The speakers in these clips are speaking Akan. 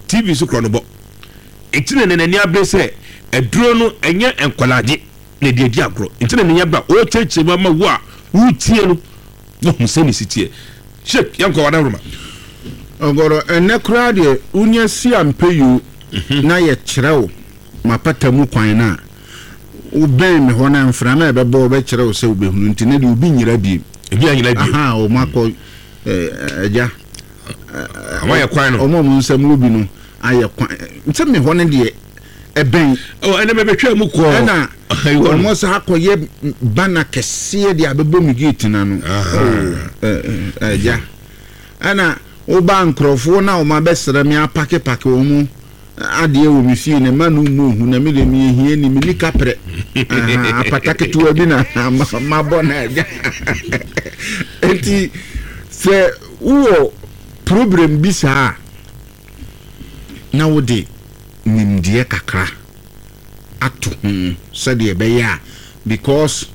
TV so kro no bo etine ne nani abe se eduro no enye enkwalaje na de di agro etine ne nya ba o cheche ma wo a wo tie no no hu ni sitie shek yanko wada roma ogoro enekra de unya si ampeyu na ye kyerɛw mapata mu kwan na wo ben me ho na mfra na bebo be kyerɛw se wo behunu ntine de obi nyira bi ebi anyira bi aha o makɔ eja ama ye kwan no o mo nsam obi no aye kwan ntse me ho ne de eben o ene me betwa mu ko na o mo sa akɔye bana kɛse de abebo mi gate na no eja ana o ba nkrofo na o ma besere me apake o mu ade wo mi fie ne manu mu hu na me le mi hie ni mi likapre apatake tuwa bi na ma bona eja enti se wo problem bi sa na wo de nimdie kakra ato se de be ya because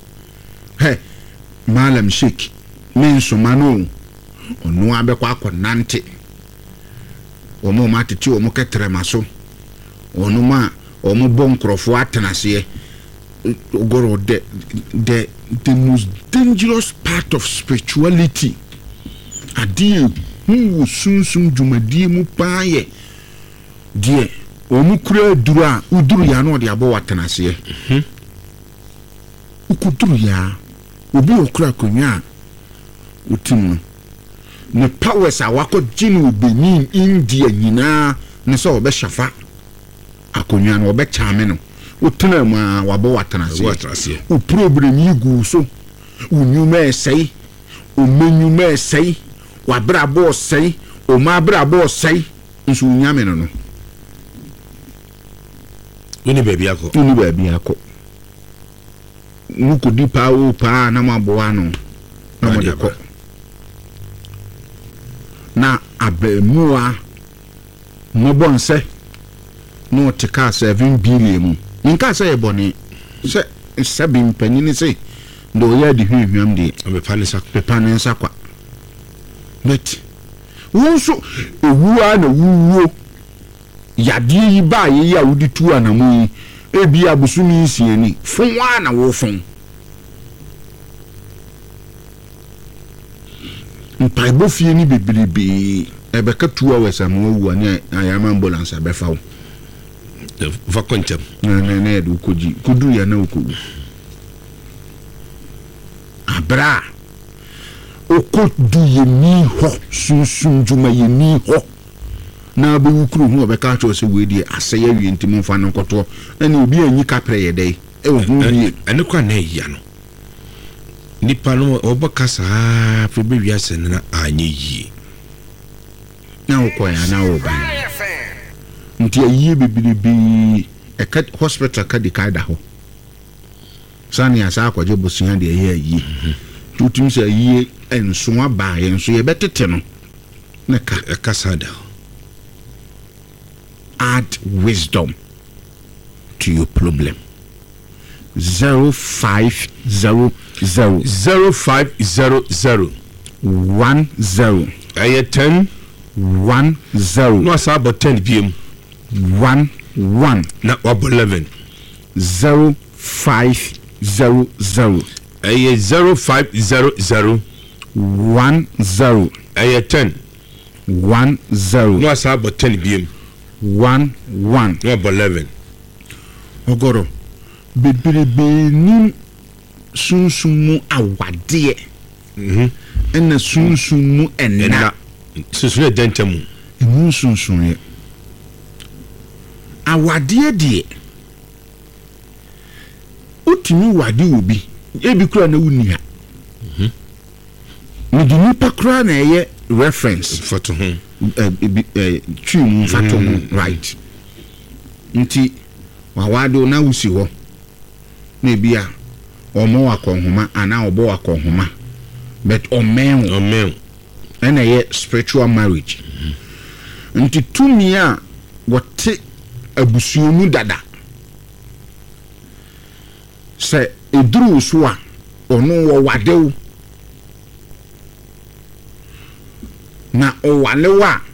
malam sheik men so manu onu abekwa akonante omo matiti omo ketrema so onu ma omo bonkrofo atenase ogoro the most dangerous part of spirituality adie hu sunsun jumadie mu paaye die omo kura duru a uduru ya no de abo watenase ukuduru ya obi okura konwa utim ne powers awako jinu Benin India nyina ne so obehyafa akonwa no obechame no utena ma wabo watanase o problem yigu so unyuma esai o menyuma esai wabrabo esai o mabrabo esai nso unyame no uni baby akọ nuko dipa o pa na maboa no na mo de ko na abemua mo bonse no tika 7 billion nka say eboni se 7 panini say do ya di hwehwam de pepane sakwa but wonso ewua na wuwo yade yi ba ye ya wudi tu anamu ebi abusumi siani fonwa na wo fon mpaibo fie ni bebrebe ebeka 2 hours amu wu ani ayama ambulance abefawo va kontem na edu koji kudu ya na okudu abra okodu ye ni ho sunsun juma ye ni ho na be wukuru hu obeka cho se wedi aseye wi ntimi mfa no koto na obi anyi kapre ye dai e wo hu bi ene kwa na ya no nipa no obakasa fe be wi ase na anye yi na okoya na oban nti ayi bibiribi eka hospital ka dikada ho sani asa akwaje bosuya de ayi tutum se ayi enso aba enso ye betete no na ka sada add wisdom to your problem. 0500 0500 10 aye 10 10 no asa about 10 pm 11 na 11 0500 aye 0500 10 aye 10 10 no asa about 10 pm 11 no 11 ogoro bebirebe ni sunsumu awade ena sunsumu enna sunsumu dentemu emu sunsumu awade de utimi wade obi ebi kura na wuni ha ni dini pakura na ye reference photo twin photo right nti wawade na wusi ho na bia omo akonhoma ana obo akonhoma but omen ena ye spiritual marriage nti tumi a wote abusuomu dada se eduru so a ono wo wadew na o walewa